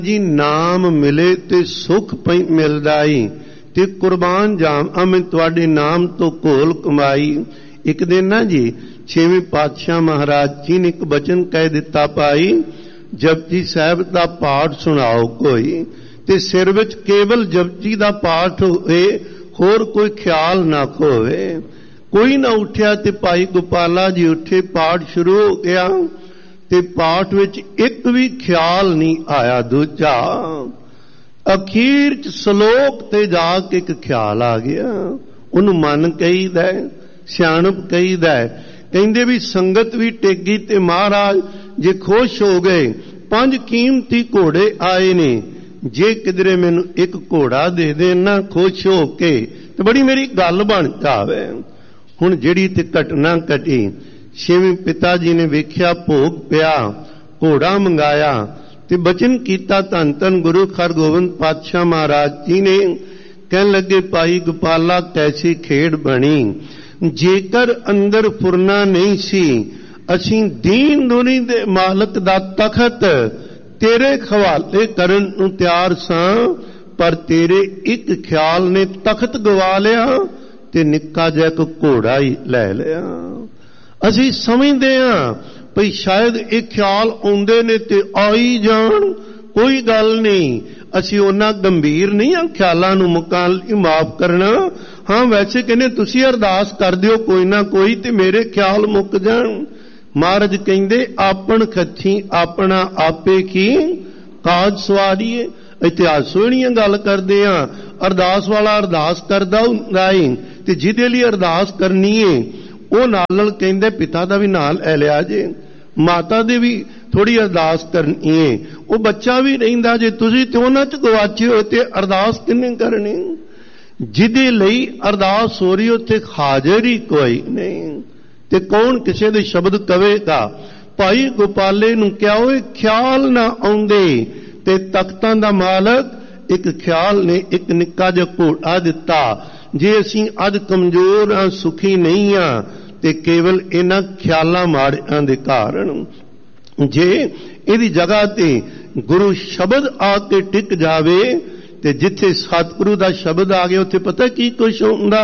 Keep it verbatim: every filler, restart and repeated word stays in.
जी नाम मिले ते सुख पई मिलदाई ते कुर्बान जावां मैं तुहाडे नाम तो घोल कमाई। एक दिन ना जी छेवें पातशाह महाराज जी ने एक बचन कह दिता पाई जपजी साहब दा पाठ सुनाओ कोई ते सिर विच केवल जपजी दा पाठ होवे होर कोई ख्याल ना खोवे। कोई ना उठ्या ते भाई गोपाला जी उठे पाठ शुरू हो गया ते पाठ विच एक भी ख्याल नहीं आया। दूजा अखीर च सलोक ते जाके एक ख्याल आ गया। उन्होंने मन कहीदा सियाणप कहीदा कहंदे भी संगत भी टेगी ते महाराज जे खुश हो गए पंज कीमती घोड़े आए ने जे किधरे मैनू एक घोड़ा दे देना खुश हो के तो बड़ी मेरी गल बन जावे। हुण जिहड़ी ते घटना घटी छेवें पिता जी ने वेख्या भोग पिया घोड़ा मंगाया ते बचन कीता धन धन गुरु हरगोबिंद पातशाह महाराज जी ने कहन लगे भाई गोपाला कैसी खेड़ बनी जेकर अंदर फुरना नहीं सी असीं दीन दुनी दे मालक दा तखत तेरे हवाले करन नूं तैयार सां पर तेरे एक ख्याल ने तखत गवा लिया ते निक्का जिहा इक घोड़ा ही लै लिया। असीं समझदे हां भई शायद ये ख्याल आउंदे ने ते आई जाण कोई गल नहीं असीं उन्ना गंभीर नहीं हां ख्यालां नूं मुकाण लई माफ करना। हाँ वैसे कहने तुसीं अरदास कर दिओ कोई ना कोई ते मेरे ख्याल मुक जाण। महाराज कहंदे आपन खच्छी अपना आपे की काज सवारीए। इतिहास सोहणियां गल करदे हां अरदास वाला अरदास करदा हुंदा है ते जिहदे लई अरदास करनी है ਉਹ ਨਾਲ ਕਹਿੰਦੇ ਪਿਤਾ ਦਾ ਵੀ ਨਾਲ ਲੈ ਲਿਆ ਜੇ ਮਾਤਾ ਦੇ ਵੀ ਥੋੜੀ ਅਰਦਾਸ ਕਰਨੀ ਹੈ ਉਹ ਬੱਚਾ ਵੀ ਰਹਿੰਦਾ ਜੇ ਤੁਸੀਂ ਤੇ ਉਹਨਾਂ ਚ ਗਵਾਚੇ ਹੋ ਤੇ ਅਰਦਾਸ ਕਿੰਨੇ ਕਰਨੀ ਜਿਹਦੇ ਲਈ ਅਰਦਾਸ ਹੋ ਰਹੀ ਉੱਥੇ ਹਾਜ਼ਰ ਹੀ ਕੋਈ ਨਹੀਂ ਤੇ ਕੌਣ ਕਿਸੇ ਦੇ ਸ਼ਬਦ ਕਵੇਗਾ। ਭਾਈ ਗੋਪਾਲੇ ਨੂੰ ਕਿਹਾ ਉਹ ਖਿਆਲ ਨਾ ਆਉਂਦੇ ਤੇ ਤਖਤਾਂ ਦਾ ਮਾਲਕ ਇੱਕ ਖਿਆਲ ਨੇ ਇੱਕ ਨਿੱਕਾ ਜਿਹਾ ਘੋੜਾ ਦਿੱਤਾ। ਜੇ ਅਸੀਂ ਅੱਜ ਕਮਜ਼ੋਰ ਆ ਸੁਖੀ ਨਹੀਂ ਆ ਤੇ ਕੇਵਲ ਇਹਨਾਂ ਖਿਆਲਾਂ ਮਾੜਿਆਂ ਦੇ ਕਾਰਨ ਜੇ ਇਹਦੀ ਜਗ੍ਹਾ ਤੇ ਗੁਰੂ ਸ਼ਬਦ ਆ ਕੇ ਟਿਕ ਜਾਵੇ ਤੇ ਜਿੱਥੇ ਸਤਿਗੁਰੂ ਦਾ ਸ਼ਬਦ ਆ ਗਿਆ ਉੱਥੇ ਪਤਾ ਕੀ ਕੁਛ ਹੁੰਦਾ